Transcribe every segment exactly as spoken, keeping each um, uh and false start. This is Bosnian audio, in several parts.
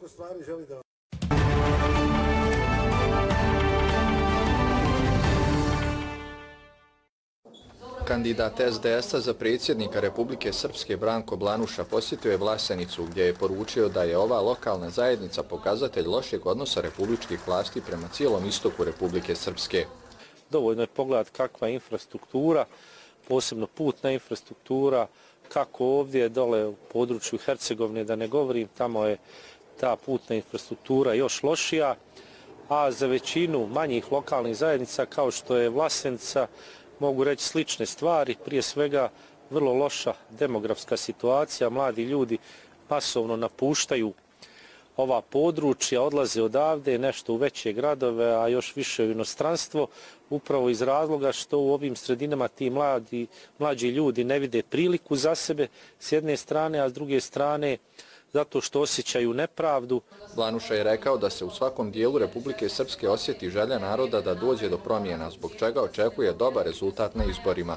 nekoliko stvari želi da... Kandidat S D S-a za predsjednika Republike Srpske Branko Blanuša posjetio je Vlasenicu gdje je poručio da je ova lokalna zajednica pokazatelj lošeg odnosa republičkih vlasti prema cijelom istoku Republike Srpske. Dovoljno je pogledati kakva je infrastruktura, posebno putna infrastruktura, kako ovdje dole u području Hercegovine, da ne govorim, tamo je ta putna infrastruktura još lošija, a za većinu manjih lokalnih zajednica kao što je Vlasenica, mogu reći slične stvari, prije svega vrlo loša demografska situacija, mladi ljudi masovno napuštaju ova područja, odlaze odavde, nešto u veće gradove, a još više u inostranstvo, upravo iz razloga što u ovim sredinama ti mladi, mlađi ljudi ne vide priliku za sebe s jedne strane, a s druge strane zato što osjećaju nepravdu. Blanuša je rekao da se u svakom dijelu Republike Srpske osjeti želja naroda da dođe do promjena, zbog čega očekuje dobar rezultat na izborima.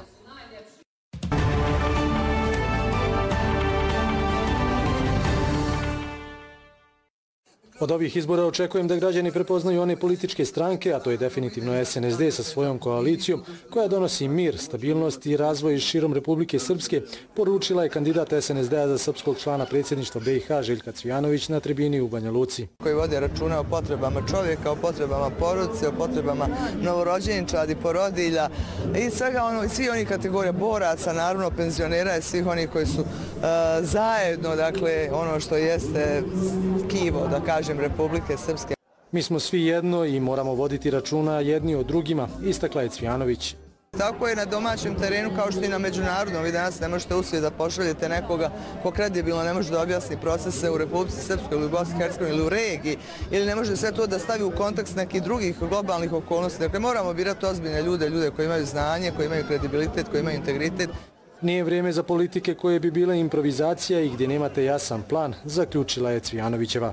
Od ovih izbora očekujem da građani prepoznaju one političke stranke, a to je definitivno S N S D sa svojom koalicijom, koja donosi mir, stabilnost i razvoj širom Republike Srpske, poručila je kandidat S N S D-a za srpskog člana predsjedništva B i H Željka Cvijanović na tribini u Banja Luci. Koji vode računa o potrebama čovjeka, o potrebama porodice, o potrebama novorođenčadi, porodilja i svega ono, svi oni kategorije boraca, naravno penzionera i svih oni koji su uh, zajedno, dakle, ono što jeste tkivo, da kažem, Republike Srpske. Mi smo svi jedno i moramo voditi računa jedni o drugima, istakla je Cvijanović. Tako je na domaćem terenu kao što i na međunarodnom. Vi danas ne možete uspjeti da pošaljete nekoga ko kredibilno ne može da objasni procese u Republici Srpskoj ili u Bosni i Hercegovini ili u regiji, ili ne može sve to da stavi u kontekst nekih drugih globalnih okolnosti. Dakle, moramo birati ozbiljne ljude, ljude koji imaju znanje, koji imaju kredibilitet, koji imaju integritet. Nije vrijeme za politike koje bi bile improvizacija i gdje nemate jasan plan, zaključila je Cvijanovićeva.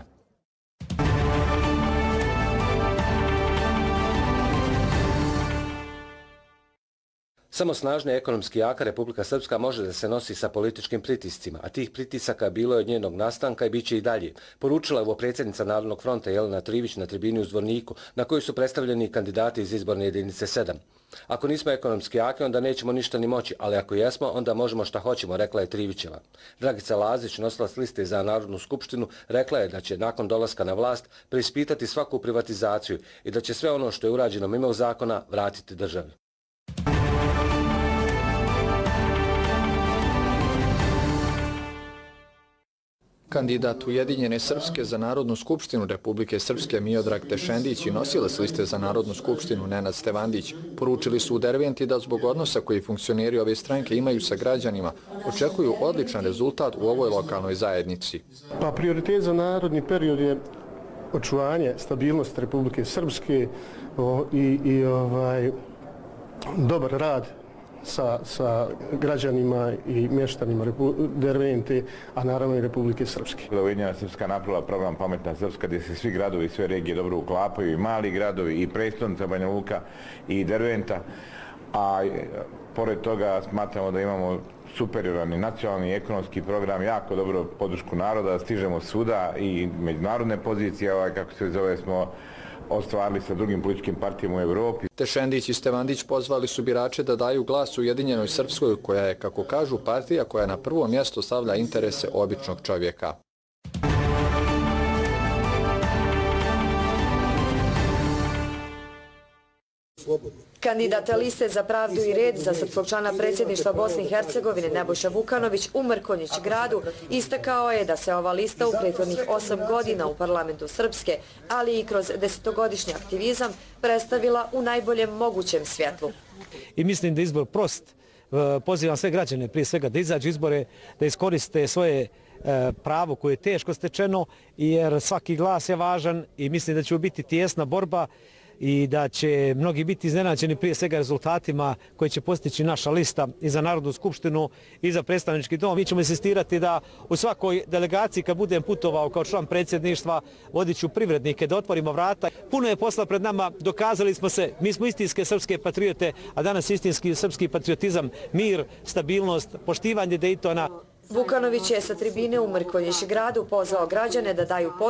Samo snažna i ekonomski jaka Republika Srpska može da se nosi sa političkim pritiscima, a tih pritisaka bilo je od njenog nastanka i bit će i dalje. Poručila je ovo predsjednica Narodnog fronta Jelena Trivić na tribini u Zvorniku, na kojoj su predstavljeni kandidati iz izborne jedinice sedam. Ako nismo ekonomski jaki, onda nećemo ništa ni moći, ali ako jesmo, onda možemo šta hoćemo, rekla je Trivićeva. Dragica Lazić, nosilac liste za Narodnu skupštinu, rekla je da će nakon dolaska na vlast preispitati svaku privatizaciju i da će sve ono što je urađeno mimo zakona vratiti državi. Kandidat Ujedinjene Srpske za Narodnu skupštinu Republike Srpske Miodrag Tešendić i nosilac liste za Narodnu skupštinu Nenad Stevandić poručili su u Derventi da zbog odnosa koji funkcioneri ove stranke imaju sa građanima očekuju odličan rezultat u ovoj lokalnoj zajednici. Pa prioritet za narodni period je očuvanje, stabilnost Republike Srpske o, i, i ovaj, dobar rad Sa, sa građanima i mještanima Dervente, a naravno i Republike Srpske. Ujedinjena Srpska napravila program Pametna Srpska gdje se svi gradovi i sve regije dobro uklapaju, i mali gradovi, i prestonica Banja Luka, i Derventa. A pored toga smatramo da imamo superioran i nacionalni i ekonomski program, jako dobro podršku naroda, stižemo svuda i međunarodne pozicije, ovaj, kako se zove, smo ostvarili sa drugim političkim partijama u Evropi. Tešendić i Stevandić pozvali su birače da daju glas Ujedinjenoj Srpskoj, koja je, kako kažu, partija koja na prvo mjesto stavlja interese običnog čovjeka. Kandidat liste za pravdu i red za srpskog člana predsjedništva Bosne i Hercegovine Nebojša Vukanović u Mrkonjić gradu istakao je da se ova lista u prethodnih osam godina u parlamentu Srpske, ali i kroz desetogodišnji aktivizam, predstavila u najboljem mogućem svjetlu. I mislim da je izbor prost. Pozivam sve građane prije svega da izađu izbore, da iskoriste svoje pravo koje je teško stečeno, jer svaki glas je važan i mislim da će biti tijesna borba i da će mnogi biti iznenađeni prije svega rezultatima koje će postići naša lista i za Narodnu skupštinu i za predstavnički dom. Mi ćemo insistirati da u svakoj delegaciji kad budem putovao kao član predsjedništva vodit ću privrednike, da otvorimo vrata. Puno je posla pred nama, dokazali smo se, mi smo istinske srpske patriote, a danas istinski srpski patriotizam, mir, stabilnost, poštivanje Dejtona. Vukanović je sa tribine u Mrkonjić gradu pozvao građane da daju